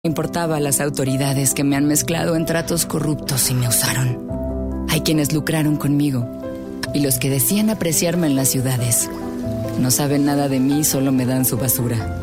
Importaba a las autoridades que me han mezclado en tratos corruptos y me usaron. Hay quienes lucraron conmigo y los que decían apreciarme en las ciudades. No saben nada de mí, solo me dan su basura.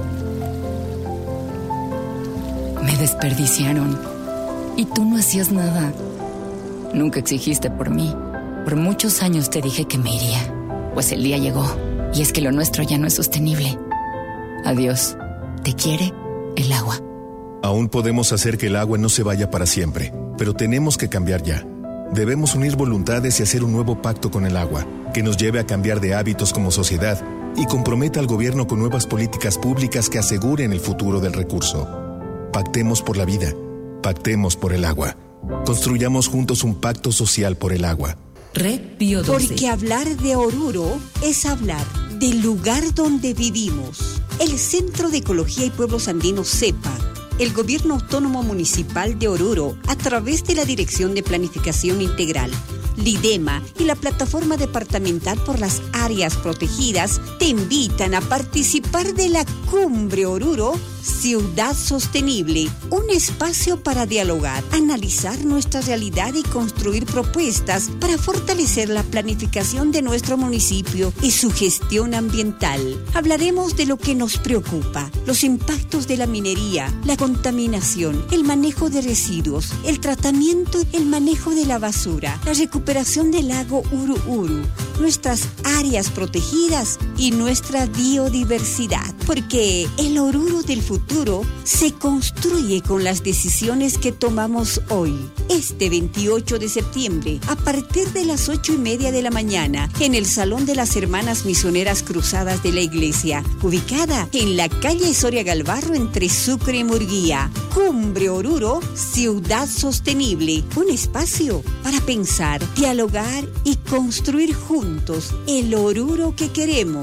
Me desperdiciaron y tú no hacías nada. Nunca exigiste por mí. Por muchos años te dije que me iría, pues el día llegó y es que lo nuestro ya no es sostenible. Adiós. Te quiere el agua. Aún podemos hacer que el agua no se vaya para siempre, pero tenemos que cambiar ya. Debemos unir voluntades y hacer un nuevo pacto con el agua, que nos lleve a cambiar de hábitos como sociedad y comprometa al gobierno con nuevas políticas públicas que aseguren el futuro del recurso. Pactemos por la vida, pactemos por el agua. Construyamos juntos un pacto social por el agua. Red Pío XII. Porque hablar de Oruro es hablar del lugar donde vivimos. El Centro de Ecología y Pueblos Andinos CEPA, el Gobierno Autónomo Municipal de Oruro, a través de la Dirección de Planificación Integral, LIDEMA y la Plataforma Departamental por las Áreas Protegidas, te invitan a participar de la Cumbre Oruro Ciudad Sostenible, un espacio para dialogar, analizar nuestra realidad y construir propuestas para fortalecer la planificación de nuestro municipio y su gestión ambiental. Hablaremos de lo que nos preocupa, los impactos de la minería, la contaminación, el manejo de residuos, el tratamiento y el manejo de la basura, la recuperación del lago Uru-Uru, nuestras áreas protegidas y nuestra biodiversidad, porque el Oruro del futuro se construye con las decisiones que tomamos hoy. Este 28 de septiembre, a partir de las 8:30 de la mañana, en el Salón de las Hermanas Misioneras Cruzadas de la Iglesia, ubicada en la calle Soria Galvarro entre Sucre y Murguía. Cumbre Oruro, Ciudad Sostenible, un espacio para pensar, dialogar y construir juntos el Oruro que queremos.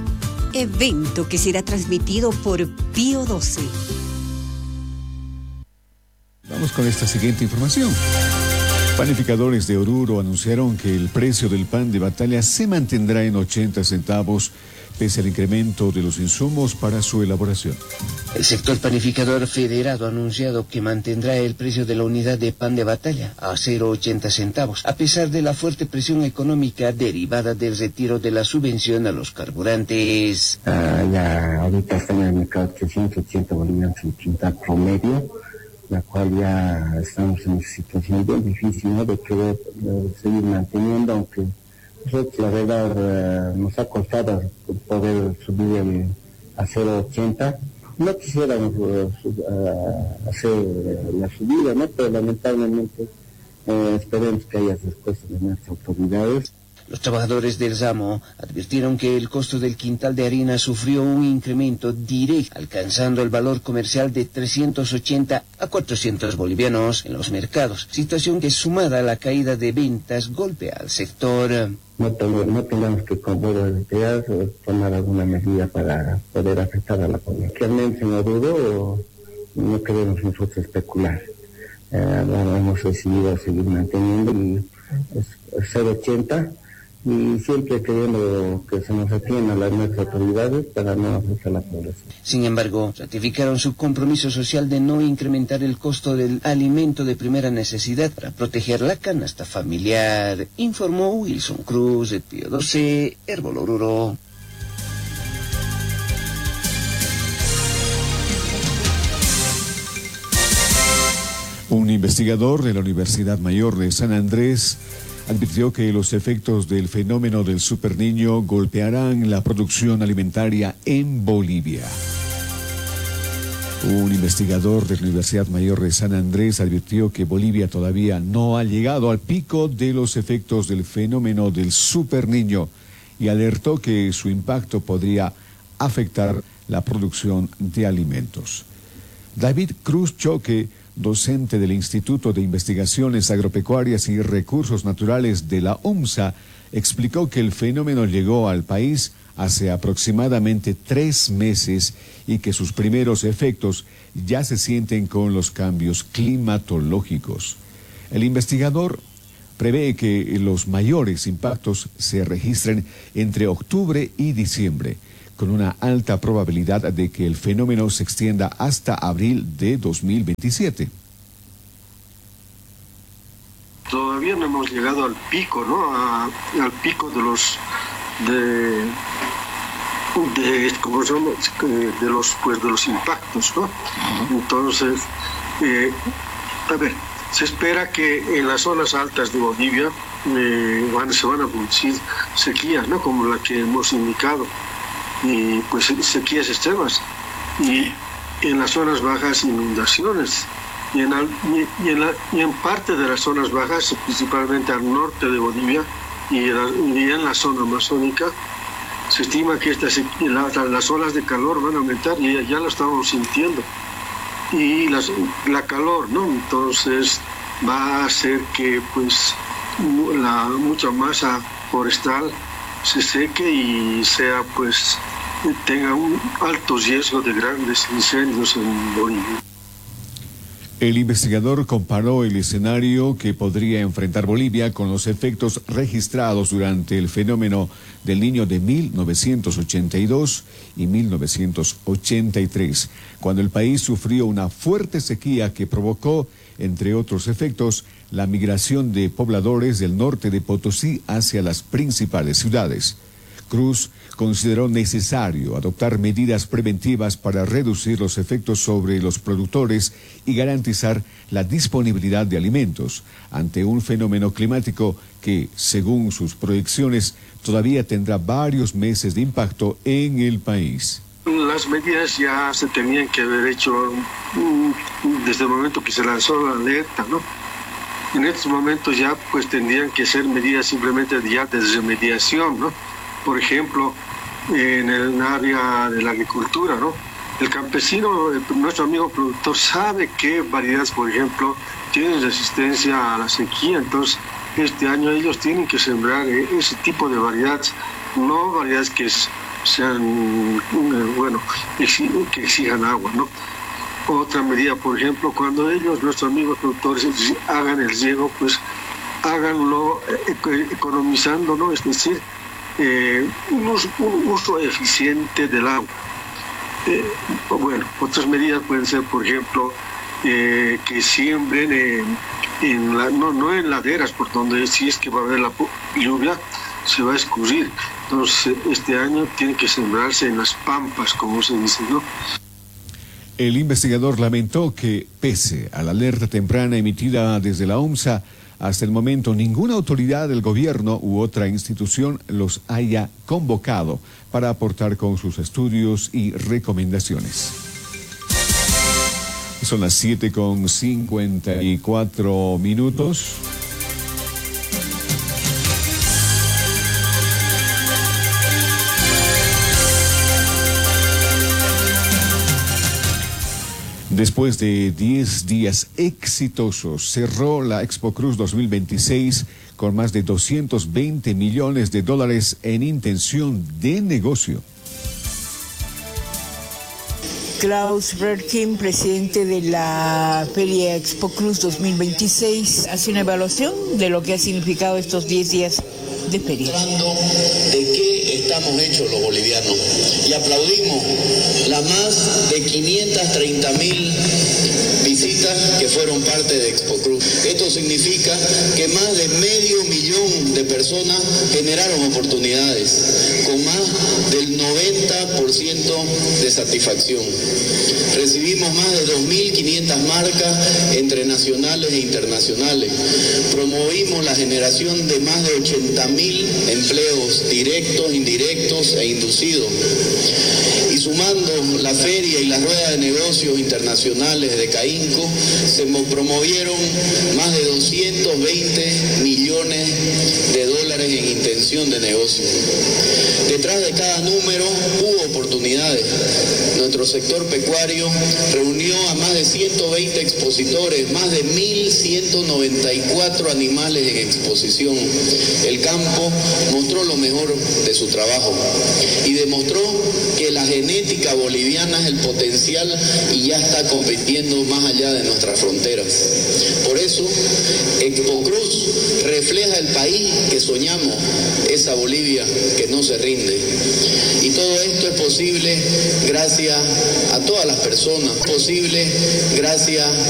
Evento que será transmitido por Pío XII. Vamos con esta siguiente información. Panificadores de Oruro anunciaron que el precio del pan de batalla se mantendrá en 80 centavos pese al incremento de los insumos para su elaboración. El sector panificador federado ha anunciado que mantendrá el precio de la unidad de pan de batalla a 0,80 centavos, a pesar de la fuerte presión económica derivada del retiro de la subvención a los carburantes. Ya ahorita están en el mercado 380 bolivianos en quintal promedio, la cual ya estamos en una situación bien difícil, ¿no?, de querer seguir manteniendo, aunque la verdad nos ha costado poder subir a 0,80. No quisiéramos hacer la subida, ¿no?, pero lamentablemente esperemos que haya respuesta de nuestras autoridades. Los trabajadores del ramo advirtieron que el costo del quintal de harina sufrió un incremento directo, alcanzando el valor comercial de 380 a 400 bolivianos en los mercados, situación que, sumada a la caída de ventas, golpea al sector. No tengamos que tomar alguna medida para poder afectar a la población. Realmente en Oruro no queremos nosotros especular. Hemos decidido seguir manteniendo y 0,80 y siempre queriendo que se nos atiendan las nuestras autoridades para no afectar a la población. Sin embargo, ratificaron su compromiso social de no incrementar el costo del alimento de primera necesidad para proteger la canasta familiar, informó Wilson Cruz, de Pío XII, Herbol Oruro. Un investigador de la Universidad Mayor de San Andrés advirtió que los efectos del fenómeno del superniño golpearán la producción alimentaria en Bolivia. Un investigador de la Universidad Mayor de San Andrés advirtió que Bolivia todavía no ha llegado al pico de los efectos del fenómeno del superniño y alertó que su impacto podría afectar la producción de alimentos. David Cruz Choque, docente del Instituto de Investigaciones Agropecuarias y Recursos Naturales de la UMSA, explicó que el fenómeno llegó al país hace aproximadamente 3 meses y que sus primeros efectos ya se sienten con los cambios climatológicos. El investigador prevé que los mayores impactos se registren entre octubre y diciembre, con una alta probabilidad de que el fenómeno se extienda hasta abril de 2027. Todavía no hemos llegado al pico, ¿no? Al pico de los impactos, ¿no? Entonces, se espera que en las zonas altas de Bolivia se van a producir sequías, ¿no? Como la que hemos indicado, y pues sequías extremas, y en las zonas bajas inundaciones, y en parte de las zonas bajas, principalmente al norte de Bolivia y en la zona amazónica, se estima que las olas de calor van a aumentar, y ya lo estamos sintiendo. Y la calor, ¿no? Entonces va a hacer que pues mucha masa forestal se seque y tenga un alto riesgo de grandes incendios en Bolivia. El investigador comparó el escenario que podría enfrentar Bolivia con los efectos registrados durante el fenómeno del Niño de 1982 y 1983, cuando el país sufrió una fuerte sequía que provocó, entre otros efectos, la migración de pobladores del norte de Potosí hacia las principales ciudades. Cruz consideró necesario adoptar medidas preventivas para reducir los efectos sobre los productores y garantizar la disponibilidad de alimentos ante un fenómeno climático que, según sus proyecciones, todavía tendrá varios meses de impacto en el país. Las medidas ya se tenían que haber hecho desde el momento que se lanzó la alerta, ¿no? En estos momentos ya pues tendrían que ser medidas simplemente ya de remediación, ¿no? Por ejemplo, en el área de la agricultura, ¿no? El campesino, nuestro amigo productor, sabe qué variedades, por ejemplo, tienen resistencia a la sequía. Entonces, este año ellos tienen que sembrar ese tipo de variedades, no variedades que sean, que exijan agua, ¿no? Otra medida, por ejemplo, cuando ellos, nuestros amigos productores, hagan el riego, pues háganlo economizando, ¿no? Es decir, un uso eficiente del agua. Otras medidas pueden ser, por ejemplo, que siembren no en laderas, por donde si es que va a haber la lluvia, se va a escurrir. Entonces, este año tiene que sembrarse en las pampas, como se dice, ¿no? El investigador lamentó que, pese a la alerta temprana emitida desde la OMSA, hasta el momento ninguna autoridad del gobierno u otra institución los haya convocado para aportar con sus estudios y recomendaciones. Son las 7:54. Después de 10 días exitosos, cerró la Expo Cruz 2026 con más de $220 millones en intención de negocio. Klaus Rerkin, presidente de la Feria Expo Cruz 2026, hace una evaluación de lo que ha significado estos 10 días de feria. ¿De qué estamos hechos los bolivianos? Y aplaudimos las más de 530.000 visitas que fueron parte de Expo Cruz. Esto significa que más de 500.000 de personas generaron oportunidades, con más del 90% de satisfacción. Recibimos más de 2.500 marcas entre nacionales e internacionales. Promovimos la generación de más de 80.000 empleos directos, indirectos e inducidos. Y sumando la feria y las ruedas de negocios internacionales de CAINCO, se promovieron más de 220 millones de dólares en intención de negocio. Detrás de cada número hubo oportunidades. Nuestro sector pecuario reunió a más de 120 expositores, más de 1.194 animales en exposición. El campo mostró lo mejor de su trabajo y demostró que la genética boliviana es el potencial y ya está compitiendo más allá de nuestras fronteras. Por eso, Expo Cruz refleja el país que soñamos, esa Bolivia que no se rinde. Y todo esto es posible gracias a todas las personas, posible gracias